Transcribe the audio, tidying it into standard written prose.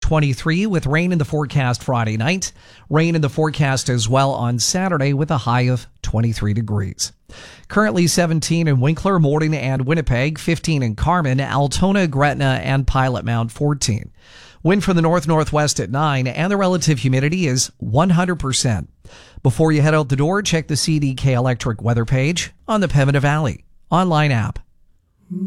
23 with rain in the forecast Friday night. Rain in the forecast as well on Saturday with a high of 23 degrees. Currently 17 in Winkler, Morton, and Winnipeg, 15 in Carman, Altona, Gretna, and Pilot Mound, 14. Wind from the north-northwest at 9, and the relative humidity is 100%. Before you head out the door, check the CDK Electric weather page on the Pembina Valley online app.